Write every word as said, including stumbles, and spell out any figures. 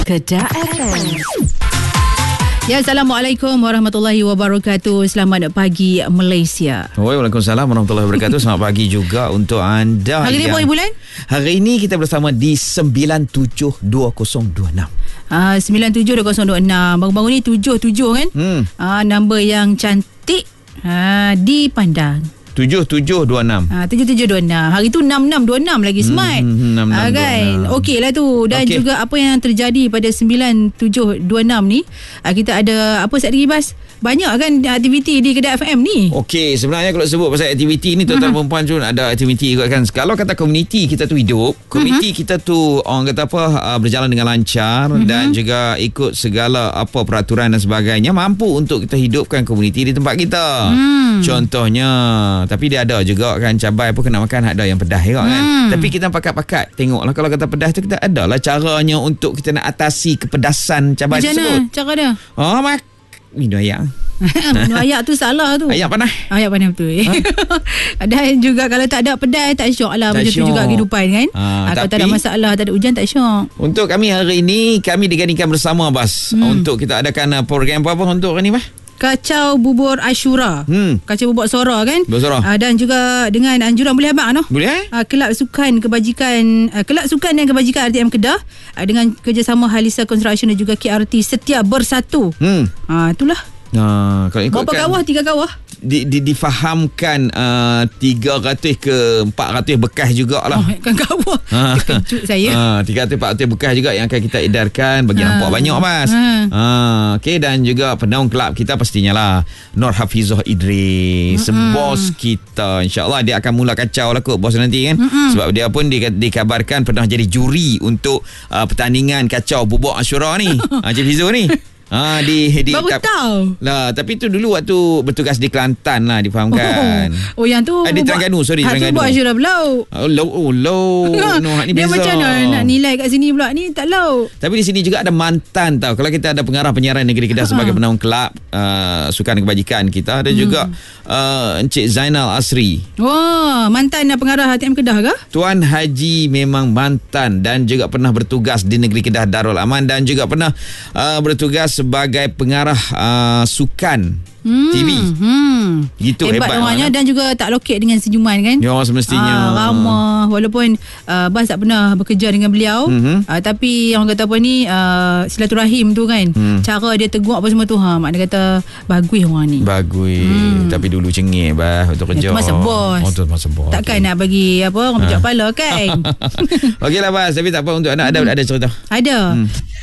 Kedah F M. Ya, Assalamualaikum warahmatullahi wabarakatuh. Selamat pagi Malaysia. Waalaikumsalam warahmatullahi wabarakatuh. Selamat pagi juga untuk anda. Hari ini boleh bulan? Hari ini kita bersama di sembilan tujuh dua kosong dua enam. Ah, sembilan tujuh dua kosong dua enam. Baru-baru ni tujuh tujuh kan? Hmm. Ah, number yang cantik ah, dipandang. tujuh tujuh dua enam. Ah, tujuh tujuh dua enam. Hari tu enam enam dua enam lagi smart. Hmm, enam enam ah, kan? Okey lah tu. Dan okay. juga apa yang terjadi pada sembilan tujuh dua enam ni, ah, kita ada apa set lagi Bas? Banyak kan aktiviti di Kedah F M ni. Okey, sebenarnya kalau sebut pasal aktiviti ni, tuan-tuan uh-huh. perempuan pun ada aktiviti juga kan. Kalau kata komuniti kita tu hidup, komuniti uh-huh. kita tu orang kata apa, uh, berjalan dengan lancar uh-huh. dan juga ikut segala apa peraturan dan sebagainya, mampu untuk kita hidupkan komuniti di tempat kita. Hmm. Contohnya, tapi dia ada juga kan cabai pun kena makan, ada yang pedas juga kan. Hmm. Tapi kita pakat-pakat tengoklah, kalau kata pedas tu kita adalah caranya untuk kita nak atasi kepedasan cabai Macam tersebut. Macam mana cara dia? Oh, mak minum ayak. Minum ayak tu salah tu. Ayak panas. Ayak panas betul. Ha? Dan juga kalau tak ada pedas tak syok lah. Tak macam syok. Tu juga kehidupan kan. Ha, ha, kalau tak ada masalah, tak ada hujan tak syok. Untuk kami hari ini, kami digandingkan bersama Bas hmm. untuk kita adakan program apa-apa untuk hari ni Bas? Kacau bubur Ashura. Hmm. Kacau bubur Sora kan? Sora. Uh, dan juga dengan anjuran boleh abang no? Boleh. Uh, Kelab Sukan Kebajikan uh, Kelab Sukan dan Kebajikan R T M Kedah uh, dengan kerjasama Halisa Construction dan juga K R T Setia Bersatu. Hmm. Uh, itulah. Uh, kalau ikutkan, berapa kawah? Tiga kawah? Di, di, difahamkan uh, tiga ratus ke empat ratus bekas jugalah. Oh, kan kawah. Ha. Terkejut saya. Ha, tiga ratus empat ratus bekas juga yang akan kita edarkan bagi ha. nampak banyak Mas. Ha. Ha. Okey, dan juga penaung kelab kita pastinya lah Nur Hafizah Idris, mm-hmm. bos kita. InsyaAllah dia akan mula kacau lah kot bos nanti kan. Mm-hmm. Sebab dia pun di, dikabarkan pernah jadi juri untuk uh, pertandingan kacau bubur Ashura ni. Ha, Cik Fizo ni. Ah di di baru kap, tahu lah, tapi tu dulu waktu bertugas di Kelantan lah difahamkan. Oh, oh yang tu eh, di Terengganu, sorry Terengganu. Hak tu buat Ashura belau. Oh low, oh low. No, hak ni dia beza. Macam mana nak nilai kat sini pula ni tak low. Tapi di sini juga ada mantan tau. Kalau kita ada pengarah penyiaran negeri Kedah sebagai penaung kelab uh, sukan kebajikan kita, ada hmm. juga uh, Encik Zainal Asri. Wah, mantan pengarah H T M Kedah ke? Tuan Haji memang mantan dan juga pernah bertugas di negeri Kedah Darul Aman dan juga pernah uh, bertugas sebagai pengarah uh, sukan hmm, T V. Hmm. Gitu hebat, hebat orangnya dan juga tak lokek dengan senyuman kan? Ya, semestinya. Ah, ramah walaupun uh, Bas tak pernah bekerja dengan beliau, mm-hmm. uh, tapi orang kata apa ni uh, silaturahim tu kan. Hmm. Cara dia tegur apa semua tu ha, mak dia kata bagus orang ni. Bagus. Hmm. Tapi dulu cengih bah untuk kerja. Ya, masa bos. Oh, tu masa bos. Takkan okay. nak bagi apa orang pijak kepala kan? Okeylah Bas, tapi tak apa, untuk anak ada hmm. ada cerita. Ada. Hmm.